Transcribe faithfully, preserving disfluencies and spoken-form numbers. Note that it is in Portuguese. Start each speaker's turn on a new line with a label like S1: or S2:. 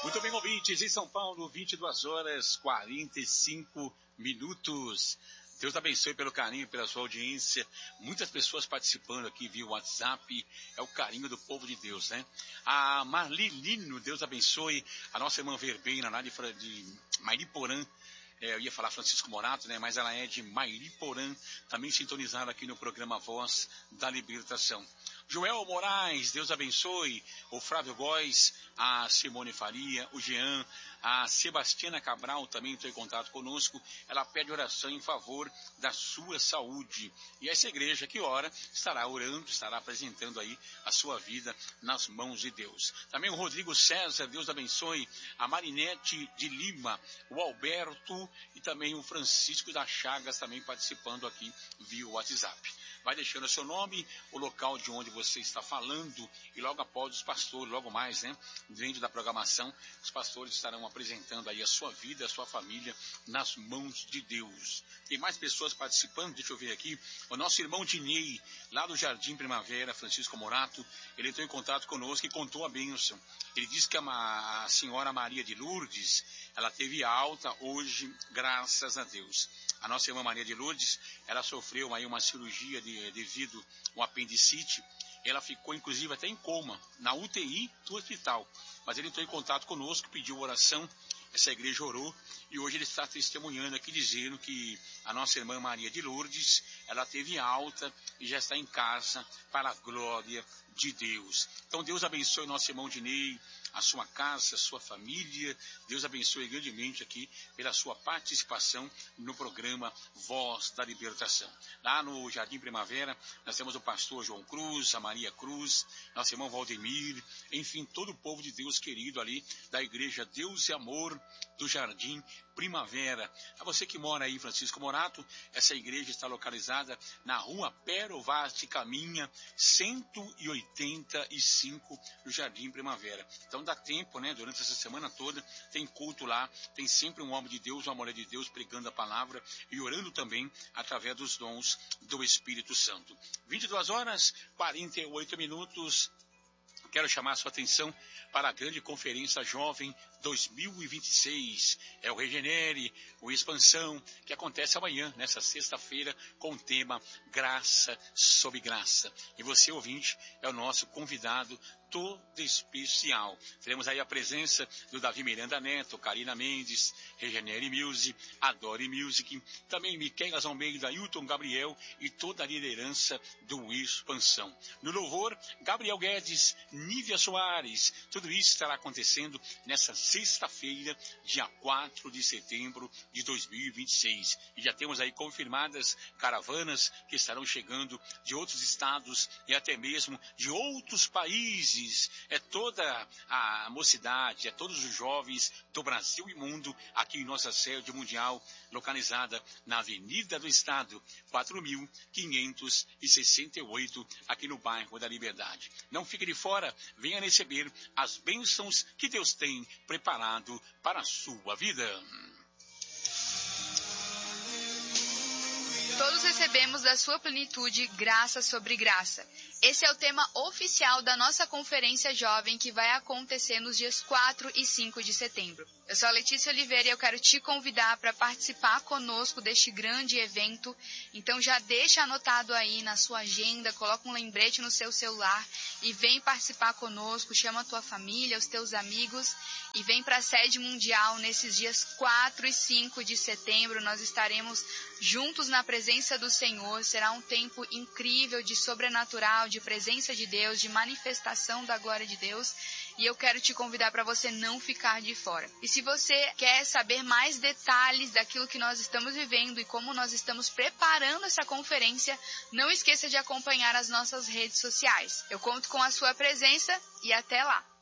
S1: Muito bem, ouvintes, em São Paulo, vinte e duas horas, quarenta e cinco minutos. Deus abençoe pelo carinho, pela sua audiência. Muitas pessoas participando aqui via WhatsApp. É o carinho do povo de Deus, né? A Marli Lino, Deus abençoe. A nossa irmã Verbena, lá de, de Mairiporã. É, eu ia falar Francisco Morato, né? Mas ela é de Mairiporã. Também sintonizada aqui no programa Voz da Libertação. Joel Moraes, Deus abençoe. O Flávio Góes, a Simone Faria, o Jean, a Sebastiana Cabral também entrou em contato conosco. Ela pede oração em favor da sua saúde. E essa igreja, que ora, estará orando, estará apresentando aí a sua vida nas mãos de Deus. Também o Rodrigo César, Deus abençoe. A Marinete de Lima, o Alberto e também o Francisco da Chagas também participando aqui via WhatsApp. Vai deixando o seu nome, o local de onde você está falando e logo após os pastores, logo mais, né, dentro da programação, os pastores estarão apresentando aí a sua vida, a sua família nas mãos de Deus. Tem mais pessoas participando, deixa eu ver aqui, o nosso irmão Dinei, lá do Jardim Primavera, Francisco Morato, ele entrou em contato conosco e contou a bênção. Ele disse que a, a senhora Maria de Lourdes, ela teve alta hoje, graças a Deus. A nossa irmã Maria de Lourdes, ela sofreu aí uma cirurgia de, devido ao apendicite. Ela ficou, inclusive, até em coma, na U T I do hospital. Mas ele entrou em contato conosco, pediu oração, essa igreja orou, e hoje ele está testemunhando aqui, dizendo que a nossa irmã Maria de Lourdes, ela teve alta e já está em casa para a glória de Deus. Então, Deus abençoe nosso irmão Dinei, a sua casa, a sua família. Deus abençoe grandemente aqui pela sua participação no programa Voz da Libertação. Lá no Jardim Primavera, nós temos o pastor João Cruz, a Maria Cruz, nosso irmão Valdemir, enfim, todo o povo de Deus querido ali da igreja Deus e Amor do Jardim Primavera. A você que mora aí, Francisco Morato, essa igreja está localizada na rua Pero Vaz de Caminha, cento e oitenta e cinco, no Jardim Primavera. Então dá tempo, né? Durante essa semana toda, tem culto lá, tem sempre um homem de Deus, uma mulher de Deus pregando a palavra e orando também através dos dons do Espírito Santo. vinte e duas horas, quarenta e oito minutos. Quero chamar a sua atenção para a grande conferência jovem dois mil e vinte e seis. É o Regenere, o Expansão, que acontece amanhã, nessa sexta-feira, com o tema Graça sobre Graça. E você, ouvinte, é o nosso convidado todo especial. Teremos aí a presença do Davi Miranda Neto, Karina Mendes, Regenere Music, Adore Music, também Miquelas Almeida, Hilton Gabriel e toda a liderança do Expansão. No louvor, Gabriel Guedes, Nívia Soares. Tudo isso estará acontecendo nessa sexta-feira, dia quatro de setembro de dois mil e vinte e seis. E já temos aí confirmadas caravanas que estarão chegando de outros estados e até mesmo de outros países. É toda a mocidade, é todos os jovens do Brasil e mundo aqui em nossa sede mundial, localizada na Avenida do Estado, quatro mil quinhentos e sessenta e oito, aqui no bairro da Liberdade. Não fique de fora, venha receber as bênçãos que Deus tem preparado para a sua vida.
S2: Todos recebemos da sua plenitude graça sobre graça. Esse é o tema oficial da nossa conferência jovem que vai acontecer nos dias quatro e cinco de setembro. Eu sou a Letícia Oliveira e eu quero te convidar para participar conosco deste grande evento. Então já deixa anotado aí na sua agenda, coloca um lembrete no seu celular e vem participar conosco, chama a tua família, os teus amigos e vem para a sede mundial nesses dias quatro e cinco de setembro. Nós estaremos juntos na presença do Senhor. Será um tempo incrível de sobrenatural, de presença de Deus, de manifestação da glória de Deus. E eu quero te convidar para você não ficar de fora. E se você quer saber mais detalhes daquilo que nós estamos vivendo e como nós estamos preparando essa conferência, não esqueça de acompanhar as nossas redes sociais. Eu conto com a sua presença e até lá!